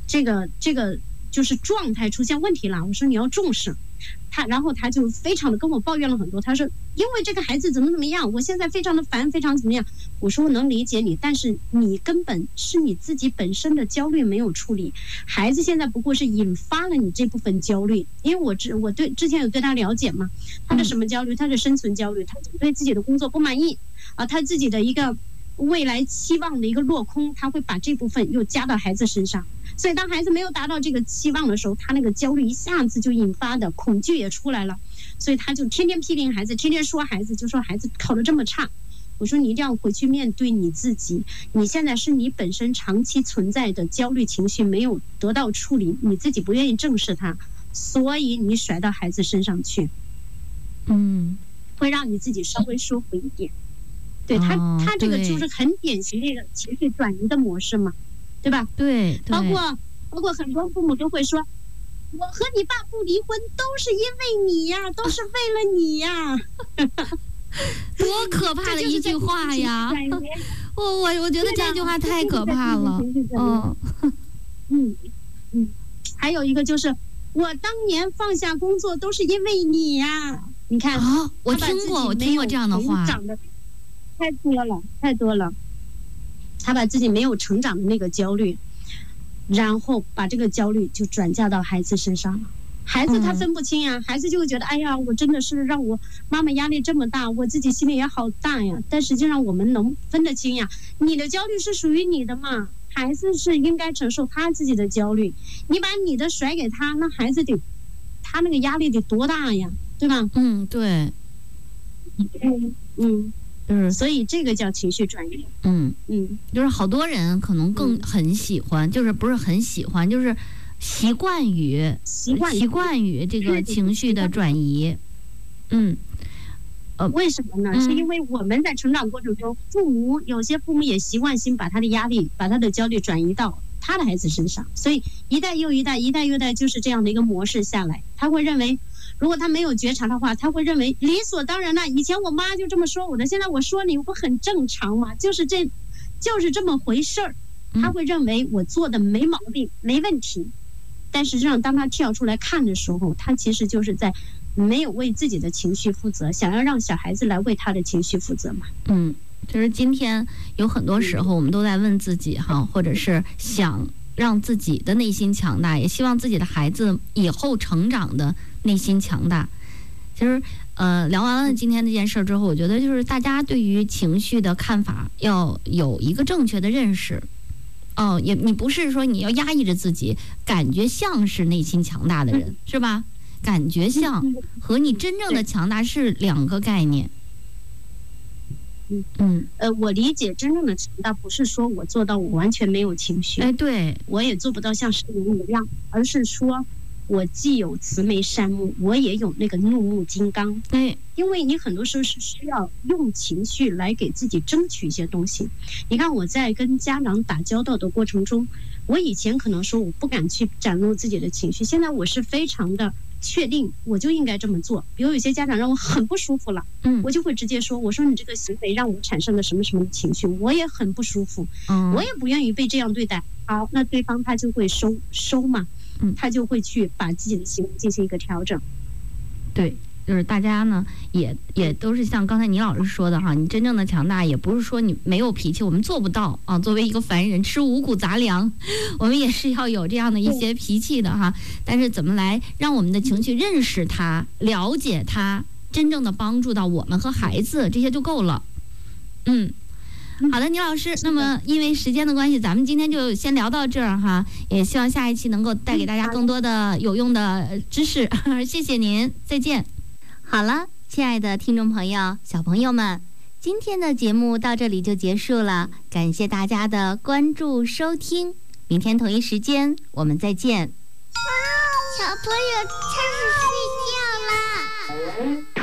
这个就是状态出现问题了，我说你要重视。然后他就非常的跟我抱怨了很多，他说因为这个孩子怎么样，我现在非常的烦，非常怎么样。我说我能理解你，但是你根本是你自己本身的焦虑没有处理，孩子现在不过是引发了你这部分焦虑。因为我对之前有对他了解嘛，他的什么焦虑，他的生存焦虑，他对自己的工作不满意啊，他自己的一个未来期望的一个落空，他会把这部分又加到孩子身上。所以当孩子没有达到这个期望的时候，他那个焦虑一下子就引发的恐惧也出来了，所以他就天天批评孩子，天天说孩子，就说孩子考得这么差。我说你一定要回去面对你自己，你现在是你本身长期存在的焦虑情绪没有得到处理，你自己不愿意正视它，所以你甩到孩子身上去，会让你自己稍微舒服一点。对他这个就是很典型的一个情绪转移的模式嘛，对吧？ 对， 包括很多父母都会说，我和你爸不离婚都是因为你呀，都是为了你呀。 多可怕的一句话呀！我觉得这句话太可怕了。 还有一个就是，我当年放下工作都是因为你呀。你看啊，我听过这样的话， 太多了。他把自己没有成长的那个焦虑，然后把这个焦虑就转嫁到孩子身上了。孩子他分不清呀，孩子就会觉得，哎呀，我真的是让我妈妈压力这么大，我自己心里也好大呀。但实际上我们能分得清呀，你的焦虑是属于你的嘛，孩子是应该承受他自己的焦虑。你把你的甩给他，那孩子他那个压力得多大呀，对吧？ 对， 所以这个叫情绪转移。 就是好多人可能很喜欢，就是不是很喜欢，就是习惯于这个情绪的转移。 为什么呢？是因为我们在成长过程中，有些父母也习惯性把他的压力、把他的焦虑转移到他的孩子身上，所以一代又一代就是这样的一个模式下来。他会认为，如果他没有觉察的话，他会认为理所当然的。以前我妈就这么说我的，现在我说你不很正常吗？就是这么回事儿。他会认为我做的没毛病、没问题。但实际上当他跳出来看的时候，他其实就是在没有为自己的情绪负责，想要让小孩子来为他的情绪负责嘛。 就是今天有很多时候我们都在问自己或者是想让自己的内心强大，也希望自己的孩子以后成长的内心强大。其实聊完了今天这件事之后，我觉得就是大家对于情绪的看法要有一个正确的认识。你不是说你要压抑着自己，感觉像是内心强大的人，是吧？感觉像和你真正的强大是两个概念。 我理解真正的强大不是说我做到我完全没有情绪， 对， 我也做不到像圣人一样，而是说我既有慈眉善目，我也有那个怒目金刚。因为你很多时候是需要用情绪来给自己争取一些东西。你看我在跟家长打交道的过程中，我以前可能说我不敢去展露自己的情绪，现在我是非常的确定我就应该这么做。比如有些家长让我很不舒服了，我就会直接说，我说你这个行为让我产生了什么什么情绪，我也很不舒服，我也不愿意被这样对待。好，那对方他就会收嘛，他就会去把自己的行为进行一个调整。 对，就是大家呢也都是像刚才倪老师说的你真正的强大也不是说你没有脾气，我们做不到作为一个凡人吃五谷杂粮，我们也是要有这样的一些脾气的但是怎么来让我们的情绪认识它、了解它，真正的帮助到我们和孩子，这些就够了。好的，倪老师，那么因为时间的关系，咱们今天就先聊到这儿也希望下一期能够带给大家更多的有用的知识。谢谢您，再见。好了，亲爱的听众朋友、小朋友们，今天的节目到这里就结束了，感谢大家的关注收听，明天同一时间我们再见。 小朋友开始睡觉啦。